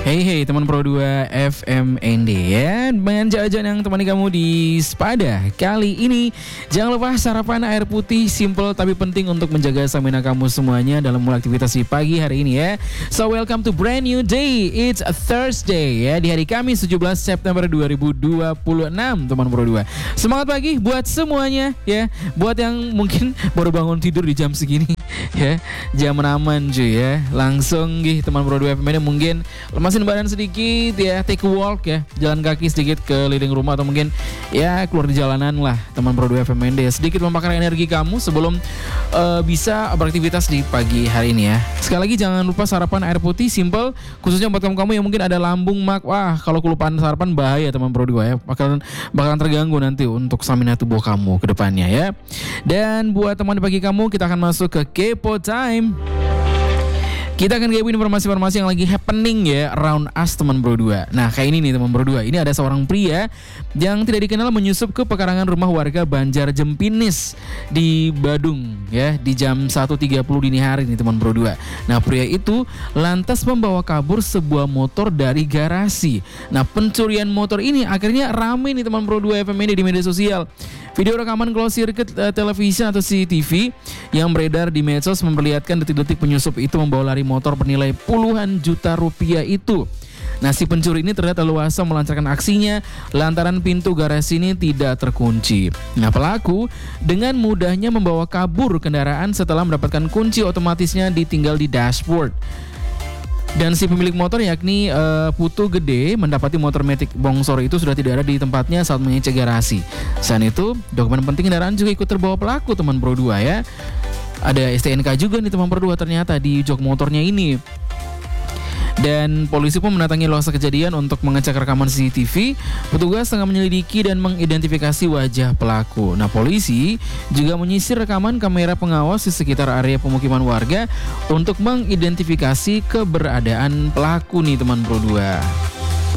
Hey teman Pro 2 FMND ya. Dengan jajan yang temani kamu di Spada kali ini. Jangan lupa sarapan air putih simple tapi penting untuk menjaga stamina kamu semuanya dalam mulai aktivitas di pagi hari ini ya. So welcome to brand new day. It's a Thursday ya. Di hari Kamis 17 September 2026 teman Pro 2. Semangat pagi buat semuanya ya. Buat yang mungkin baru bangun tidur di jam segini ya. Jam aman cuy ya. Langsung teman Pro 2 FMND mungkin lemasin badan sedikit ya, take a walk ya, jalan kaki sedikit ke keliling rumah atau mungkin ya keluar di jalanan lah teman Pro 2 FMND, sedikit membakar energi kamu sebelum bisa beraktivitas di pagi hari ini ya. Sekali lagi jangan lupa sarapan air putih simple, khususnya buat kamu yang mungkin ada lambung mak, wah kalau kelupaan sarapan bahaya teman Pro 2 ya, bakalan terganggu nanti untuk stamina tubuh kamu ke depannya ya. Dan buat teman di pagi kamu, kita akan masuk ke Kepo Time. Kita akan kepoin informasi-informasi yang lagi happening ya around us teman Bro 2. Nah kayak ini nih teman Bro 2. Ini ada seorang pria yang tidak dikenal menyusup ke pekarangan rumah warga Banjar Jempinis di Badung ya di jam 1.30 dini hari nih teman Bro 2. Nah pria itu lantas membawa kabur sebuah motor dari garasi. Nah pencurian motor ini akhirnya rame nih teman Bro 2 FMND di media sosial. Video rekaman closed circuit televisi atau CCTV yang beredar di medsos memperlihatkan detik-detik penyusup itu membawa lari motor bernilai puluhan juta rupiah itu. Nah si pencuri ini terlihat leluasa melancarkan aksinya lantaran pintu garasi ini tidak terkunci. Nah pelaku dengan mudahnya membawa kabur kendaraan setelah mendapatkan kunci otomatisnya ditinggal di dashboard. Dan si pemilik motor yakni Putu Gede mendapati motor Matic bongsor itu sudah tidak ada di tempatnya saat mengecek garasi. Selain itu, dokumen penting kendaraan juga ikut terbawa pelaku teman Bro 2 ya. Ada STNK juga nih teman Bro 2 ternyata di jok motornya ini. Dan polisi pun mendatangi lokasi kejadian untuk mengecek rekaman CCTV. Petugas tengah menyelidiki dan mengidentifikasi wajah pelaku. Nah polisi juga menyisir rekaman kamera pengawas di sekitar area pemukiman warga untuk mengidentifikasi keberadaan pelaku nih teman Bro 2.